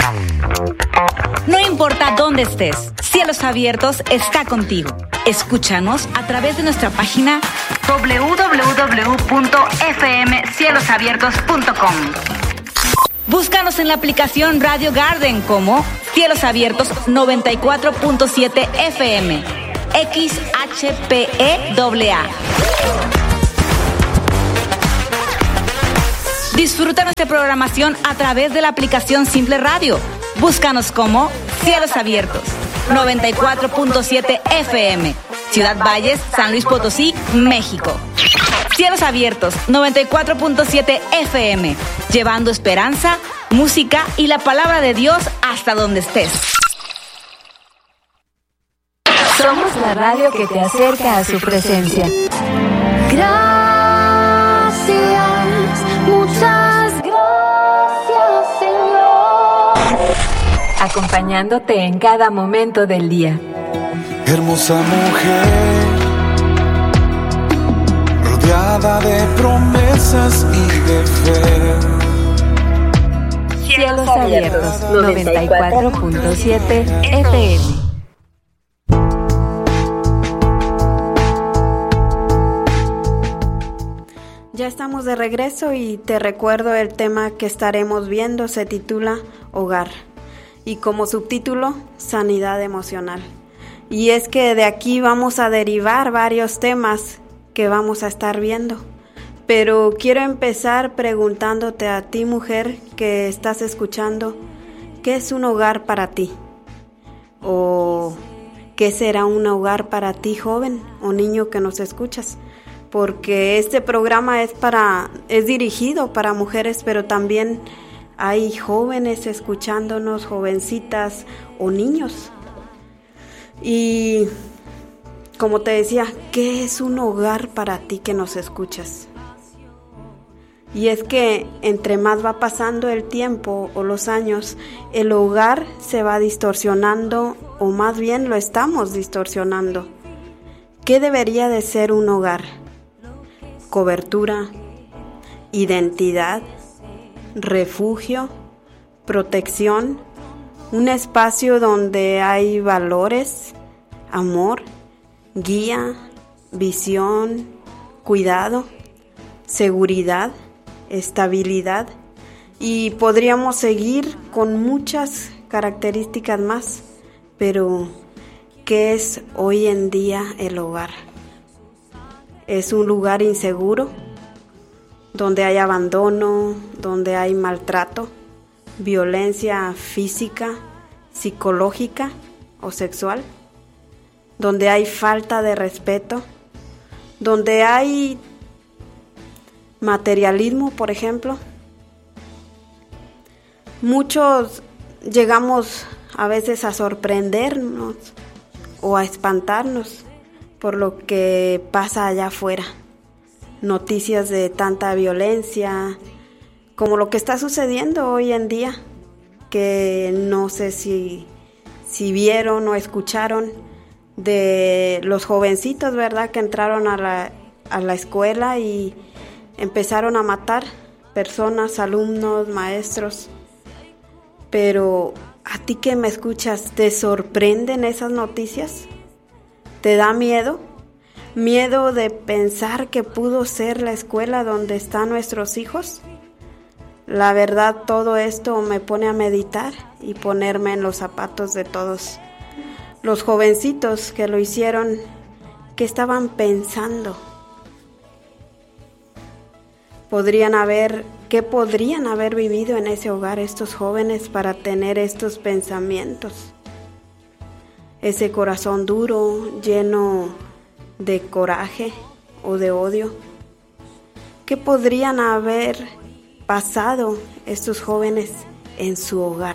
No importa dónde estés, Cielos Abiertos está contigo. Escúchanos a través de nuestra página www.fmcielosabiertos.com. Búscanos en la aplicación Radio Garden como Cielos Abiertos 94.7 FM, XHPEAA. Disfruta nuestra programación a través de la aplicación Simple Radio. Búscanos como Cielos Abiertos 94.7 FM, Ciudad Valles, San Luis Potosí, México. Cielos Abiertos 94.7 FM, llevando esperanza, música y la palabra de Dios hasta donde estés. Somos la radio que te acerca a su presencia. Gracias, muchas gracias, Señor. Acompañándote en cada momento del día. Hermosa mujer, rodeada de promesas y de fe. Cielos Abiertos 94.7 FM. Ya estamos de regreso y te recuerdo el tema que estaremos viendo se titula Hogar y como subtítulo Sanidad Emocional. Y es que de aquí vamos a derivar varios temas que vamos a estar viendo. Pero quiero empezar preguntándote a ti, mujer, que estás escuchando, ¿qué es un hogar para ti? ¿O qué será un hogar para ti, joven o niño que nos escuchas? Porque este programa es dirigido para mujeres, pero también hay jóvenes escuchándonos, jovencitas o niños. Y como te decía, ¿qué es un hogar para ti que nos escuchas? Y es que entre más va pasando el tiempo o los años, el hogar se va distorsionando, o más bien lo estamos distorsionando. ¿Qué debería de ser un hogar? Cobertura, identidad, refugio, protección, un espacio donde hay valores, amor, guía, visión, cuidado, seguridad, estabilidad, y podríamos seguir con muchas características más. Pero, ¿qué es hoy en día el hogar? Es un lugar inseguro, donde hay abandono, donde hay maltrato, violencia física, psicológica o sexual, donde hay falta de respeto, donde hay materialismo, por ejemplo. Muchos llegamos a veces a sorprendernos o a espantarnos por lo que pasa allá afuera. Noticias de tanta violencia, como lo que está sucediendo hoy en día, que no sé si vieron o escucharon de los jovencitos, ¿verdad?, que entraron a la escuela y empezaron a matar personas, alumnos, maestros. Pero a ti que me escuchas, ¿te sorprenden esas noticias? ¿Te da miedo? ¿Miedo de pensar que pudo ser la escuela donde están nuestros hijos? La verdad, todo esto me pone a meditar y ponerme en los zapatos de todos los jovencitos que lo hicieron. ¿Qué estaban pensando? ¿Qué podrían haber vivido en ese hogar estos jóvenes para tener estos pensamientos? Ese corazón duro, lleno de coraje o de odio. ¿Qué podrían haber pasado estos jóvenes en su hogar?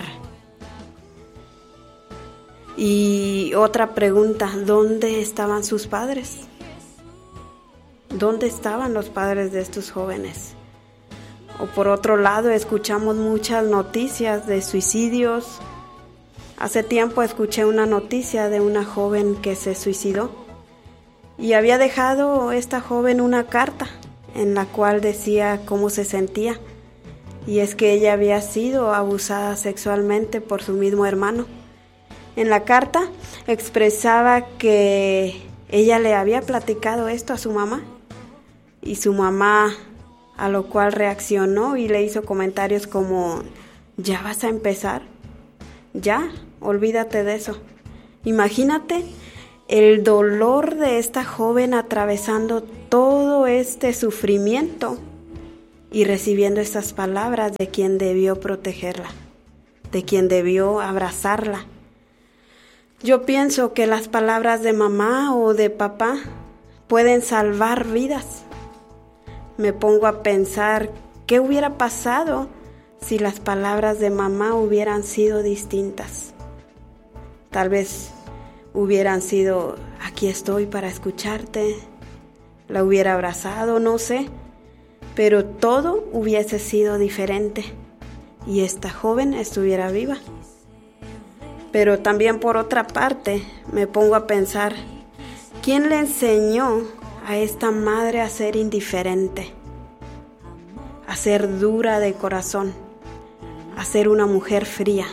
Y otra pregunta, ¿dónde estaban sus padres? ¿Dónde estaban los padres de estos jóvenes? O por otro lado, escuchamos muchas noticias de suicidios. Hace tiempo escuché una noticia de una joven que se suicidó y había dejado esta joven una carta en la cual decía cómo se sentía y es que ella había sido abusada sexualmente por su mismo hermano. En la carta expresaba que ella le había platicado esto a su mamá, y su mamá a lo cual reaccionó y le hizo comentarios como: ¿ya vas a empezar? Ya, olvídate de eso. Imagínate el dolor de esta joven atravesando todo este sufrimiento y recibiendo estas palabras de quien debió protegerla, de quien debió abrazarla. Yo pienso que las palabras de mamá o de papá pueden salvar vidas. Me pongo a pensar qué hubiera pasado si las palabras de mamá hubieran sido distintas. Tal vez hubieran sido: aquí estoy para escucharte, la hubiera abrazado, no sé, pero todo hubiese sido diferente y esta joven estuviera viva. Pero también por otra parte me pongo a pensar, ¿quién le enseñó a esta madre a ser indiferente, a ser dura de corazón, a ser una mujer fría?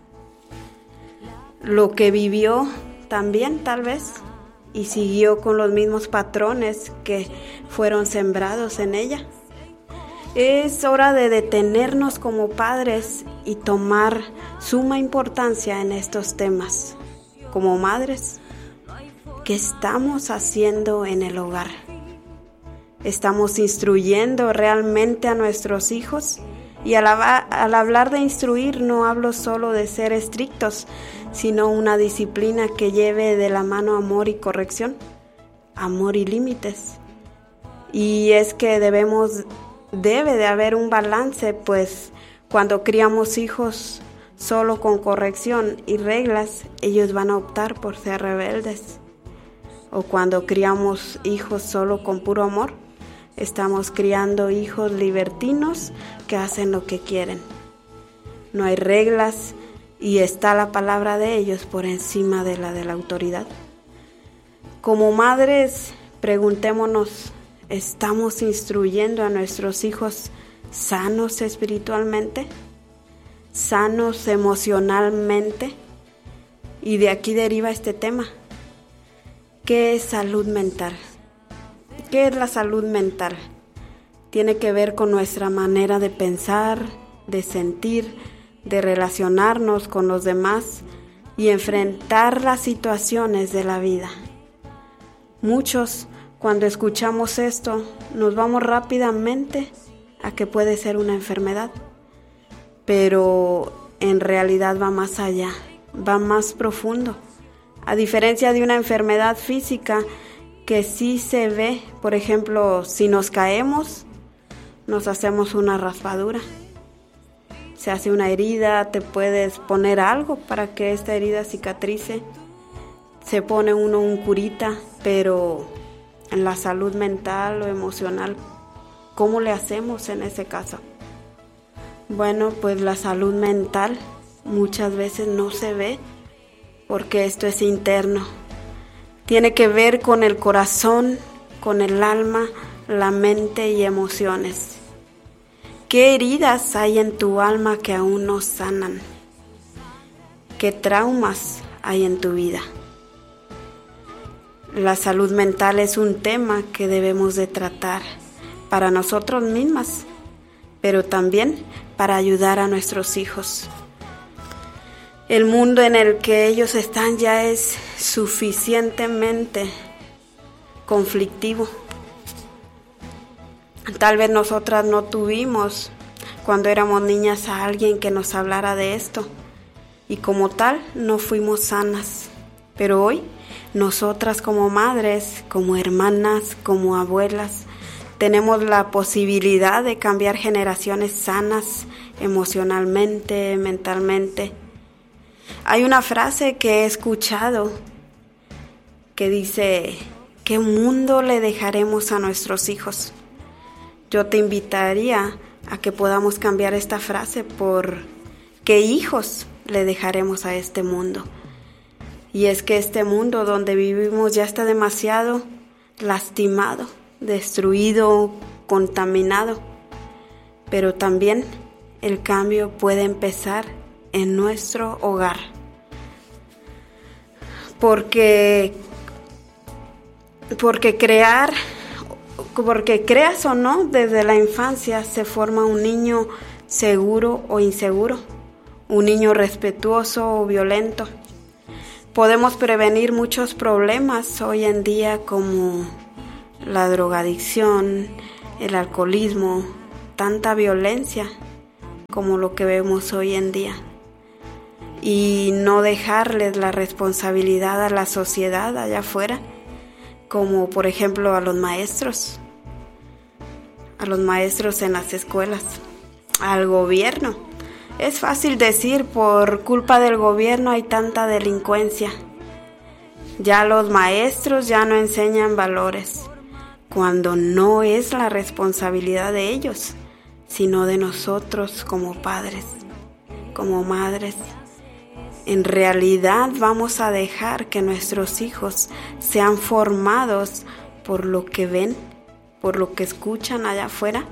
Lo que vivió también tal vez, y siguió con los mismos patrones que fueron sembrados en ella. Es hora de detenernos como padres y tomar suma importancia en estos temas. Como madres, ¿qué estamos haciendo en el hogar? ¿Estamos instruyendo realmente a nuestros hijos? Y al hablar de instruir no hablo solo de ser estrictos, sino una disciplina que lleve de la mano amor y corrección, amor y límites. Y es que debe de haber un balance, pues cuando criamos hijos solo con corrección y reglas, ellos van a optar por ser rebeldes. O cuando criamos hijos solo con puro amor, estamos criando hijos libertinos que hacen lo que quieren. No hay reglas y está la palabra de ellos por encima de la autoridad. Como madres, preguntémonos, ¿estamos instruyendo a nuestros hijos sanos espiritualmente? ¿Sanos emocionalmente? Y de aquí deriva este tema. ¿Qué es salud mental? ¿Qué es la salud mental? Tiene que ver con nuestra manera de pensar, de sentir, de relacionarnos con los demás y enfrentar las situaciones de la vida. Muchos, cuando escuchamos esto, nos vamos rápidamente a que puede ser una enfermedad, pero en realidad va más allá, va más profundo. A diferencia de una enfermedad física que sí se ve, por ejemplo, si nos caemos, nos hacemos una raspadura, se hace una herida, te puedes poner algo para que esta herida cicatrice, se pone uno un curita, pero en la salud mental o emocional, ¿cómo le hacemos en ese caso? Bueno, pues la salud mental muchas veces no se ve porque esto es interno. Tiene que ver con el corazón, con el alma, la mente y emociones. ¿Qué heridas hay en tu alma que aún no sanan? ¿Qué traumas hay en tu vida? La salud mental es un tema que debemos de tratar para nosotros mismas, pero también para ayudar a nuestros hijos. El mundo en el que ellos están ya es suficientemente conflictivo. Tal vez nosotras no tuvimos cuando éramos niñas a alguien que nos hablara de esto y como tal no fuimos sanas, pero hoy nosotras como madres, como hermanas, como abuelas, tenemos la posibilidad de cambiar generaciones sanas emocionalmente, mentalmente. Hay una frase que he escuchado que dice: ¿qué mundo le dejaremos a nuestros hijos? Yo te invitaría a que podamos cambiar esta frase por ¿qué hijos le dejaremos a este mundo? Y es que este mundo donde vivimos ya está demasiado lastimado, destruido, contaminado, pero también el cambio puede empezar en nuestro hogar. Porque creas o no, desde la infancia se forma un niño seguro o inseguro, un niño respetuoso o violento. Podemos prevenir muchos problemas hoy en día como la drogadicción, el alcoholismo, tanta violencia como lo que vemos hoy en día. Y no dejarles la responsabilidad a la sociedad allá afuera, como por ejemplo a los maestros en las escuelas, al gobierno. Es fácil decir, por culpa del gobierno hay tanta delincuencia. Ya los maestros ya no enseñan valores, cuando no es la responsabilidad de ellos, sino de nosotros como padres, como madres. En realidad vamos a dejar que nuestros hijos sean formados por lo que ven, por lo que escuchan allá afuera.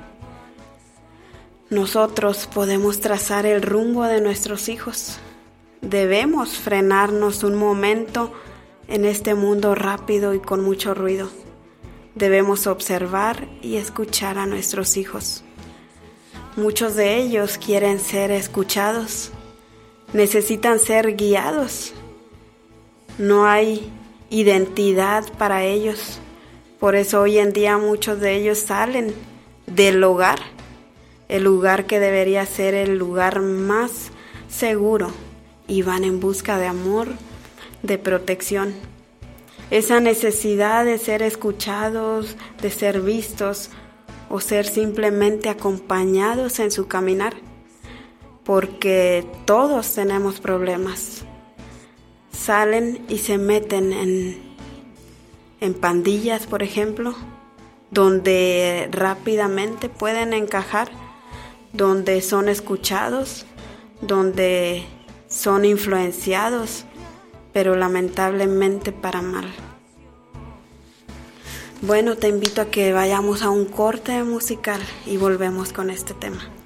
Nosotros podemos trazar el rumbo de nuestros hijos. Debemos frenarnos un momento en este mundo rápido y con mucho ruido. Debemos observar y escuchar a nuestros hijos. Muchos de ellos quieren ser escuchados. Necesitan ser guiados. No hay identidad para ellos. Por eso hoy en día muchos de ellos salen del hogar, el lugar que debería ser el lugar más seguro, y van en busca de amor, de protección. Esa necesidad de ser escuchados, de ser vistos o ser simplemente acompañados en su caminar. Porque todos tenemos problemas. Salen y se meten en pandillas, por ejemplo, donde rápidamente pueden encajar, donde son escuchados, donde son influenciados, pero lamentablemente para mal. Bueno, te invito a que vayamos a un corte musical y volvemos con este tema.